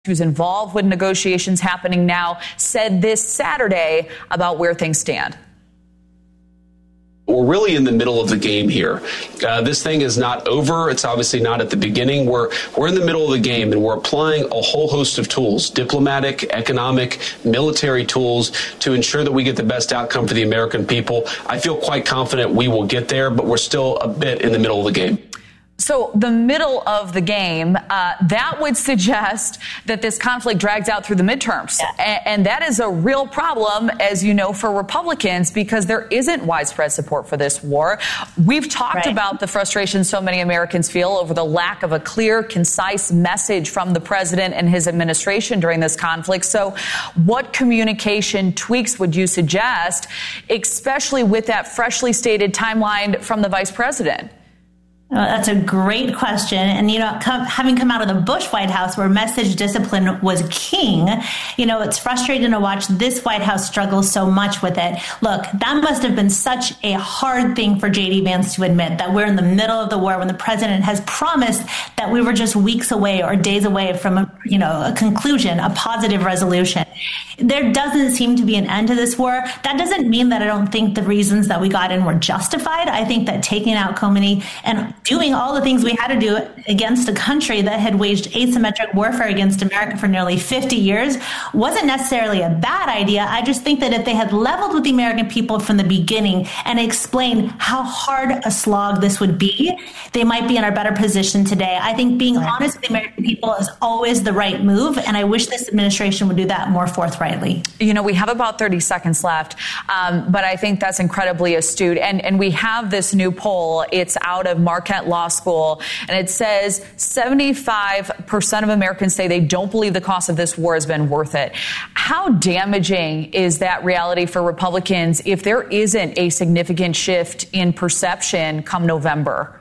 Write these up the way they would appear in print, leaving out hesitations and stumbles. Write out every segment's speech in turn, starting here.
who's involved with negotiations happening now, said this Saturday about where things stand. We're really in the middle of the game here. This thing is not over. It's obviously not at the beginning. We're in the middle of the game, and we're applying a whole host of tools, diplomatic, economic, military tools, to ensure that we get the best outcome for the American people. I feel quite confident we will get there, but we're still a bit in the middle of the game. So the middle of the game, that would suggest that this conflict drags out through the midterms. Yeah. And that is a real problem, as you know, for Republicans, because there isn't widespread support for this war. We've talked about the frustration so many Americans feel over the lack of a clear, concise message from the president and his administration during this conflict. So what communication tweaks would you suggest, especially with that freshly stated timeline from the vice president? That's a great question. And, having come out of the Bush White House where message discipline was king, it's frustrating to watch this White House struggle so much with it. Look, that must have been such a hard thing for J.D. Vance to admit, that we're in the middle of the war when the president has promised that we were just weeks away or days away from a conclusion, a positive resolution. There doesn't seem to be an end to this war. That doesn't mean that I don't think the reasons that we got in were justified. I think that taking out Khomeini and doing all the things we had to do against a country that had waged asymmetric warfare against America for nearly 50 years wasn't necessarily a bad idea. I just think that if they had leveled with the American people from the beginning and explained how hard a slog this would be, they might be in a better position today. I think being honest with the American people is always the right move, and I wish this administration would do that more forthrightly. We have about 30 seconds left, but I think that's incredibly astute. And we have this new poll. It's out of Marquette Law School, and it says 75% of Americans say they don't believe the cost of this war has been worth it. How damaging is that reality for Republicans if there isn't a significant shift in perception come November?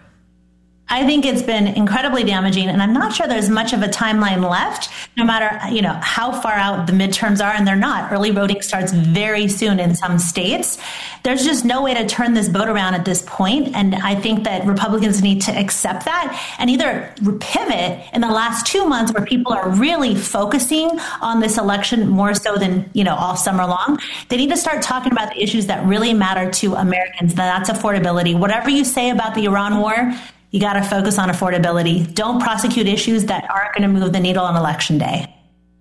I think it's been incredibly damaging, and I'm not sure there's much of a timeline left, no matter, how far out the midterms are, and they're not. Early voting starts very soon in some states. There's just no way to turn this boat around at this point, and I think that Republicans need to accept that and either pivot in the last 2 months where people are really focusing on this election more so than, all summer long. They need to start talking about the issues that really matter to Americans, and that's affordability. Whatever you say about the Iran war, you got to focus on affordability. Don't prosecute issues that aren't going to move the needle on Election Day.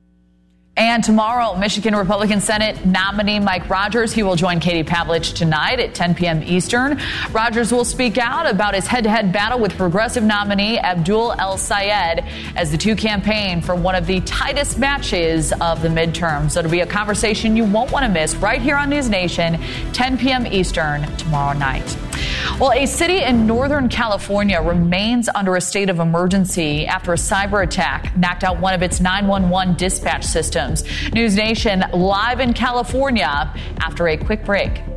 And tomorrow, Michigan Republican Senate nominee Mike Rogers, he will join Katie Pavlich tonight at 10 p.m. Eastern. Rogers will speak out about his head-to-head battle with progressive nominee Abdul El-Sayed as the two campaign for one of the tightest matches of the midterms. So it'll be a conversation you won't want to miss right here on News Nation, 10 p.m. Eastern tomorrow night. Well, a city in Northern California remains under a state of emergency after a cyber attack knocked out one of its 911 dispatch systems. News Nation live in California after a quick break.